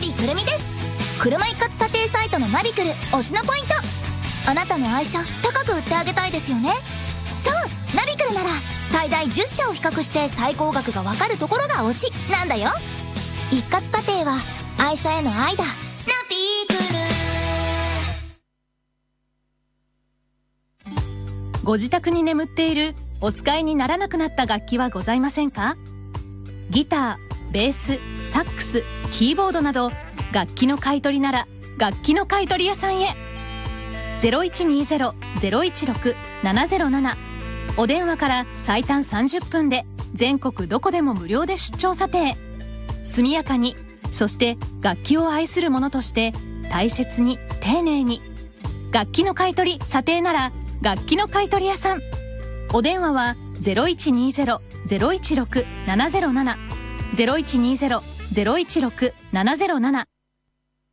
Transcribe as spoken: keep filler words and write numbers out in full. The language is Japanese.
ビくるみです。車一括査定サイトのナビクル推しのポイント。あなたの愛車高く売ってあげたいですよね。そう、ナビクルなら最大じゅっしゃを比較して最高額がわかるところが推しなんだよ。一括査定は愛車への愛だ。ナビクル。ご自宅に眠っているお使いにならなくなった楽器はございませんか？ギター、ベース、サックス、キーボードなど楽器の買い取りなら楽器の買い取り屋さんへ。 ゼロいちにゼロ ゼロいちろく ななゼロなな お電話から最短さんじゅっぷんで全国どこでも無料で出張査定。速やかに、そして楽器を愛する者として大切に丁寧に。楽器の買い取り査定なら楽器の買い取り屋さん。お電話は ゼロいちにゼロ ゼロいちろく ななゼロなな ゼロいちにゼロ ゼロいちろく ななゼロなな